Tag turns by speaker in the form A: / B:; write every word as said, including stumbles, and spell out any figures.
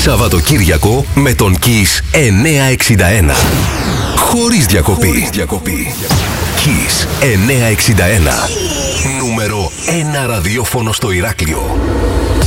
A: Σαββατοκύριακο με τον Kiss εννιακόσια εξήντα ένα. Χωρίς διακοπή. Χωρίς διακοπή. Kiss εννιακόσια εξήντα ένα. Νούμερο ένα ραδιόφωνο στο Ηράκλειο.